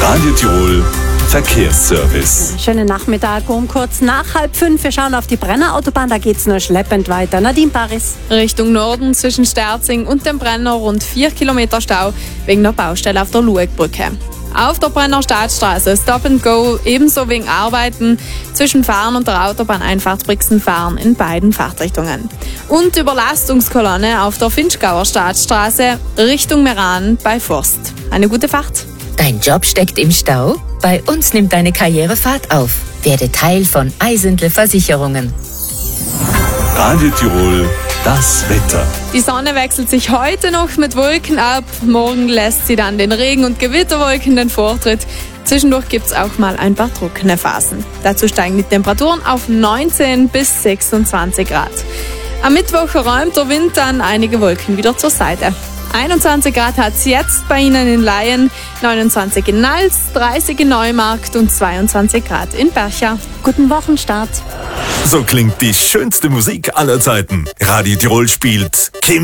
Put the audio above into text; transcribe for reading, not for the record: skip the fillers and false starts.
Radio Tirol Verkehrsservice. Schönen Nachmittag um kurz nach 4:30. Wir schauen auf die Brenner Autobahn, da geht's nur schleppend weiter. Nadine Paris. Richtung Norden zwischen Sterzing und dem Brenner rund 4 Kilometer Stau wegen der Baustelle auf der Luegbrücke. Auf der Brenner Staatsstraße Stop and Go, ebenso wegen Arbeiten zwischen Fahren und der Autobahneinfahrt Brixen-Fahren in beiden Fahrtrichtungen. Und Überlastungskolonne auf der Finchgauer Staatsstraße Richtung Meran bei Forst. Eine gute Fahrt. Dein Job steckt im Stau? Bei uns nimmt deine Karriere Fahrt auf. Werde Teil von Eisendle Versicherungen. Radio Tirol, das Wetter. Die Sonne wechselt sich heute noch mit Wolken ab. Morgen lässt sie dann den Regen- und Gewitterwolken den Vortritt. Zwischendurch gibt es auch mal ein paar trockene Phasen. Dazu steigen die Temperaturen auf 19 bis 26 Grad. Am Mittwoch räumt der Wind dann einige Wolken wieder zur Seite. 21 Grad hat es jetzt bei Ihnen in Laien, 29 in Nals, 30 in Neumarkt und 22 Grad in Bercha. Guten Wochenstart. So klingt die schönste Musik aller Zeiten. Radio Tirol spielt Kim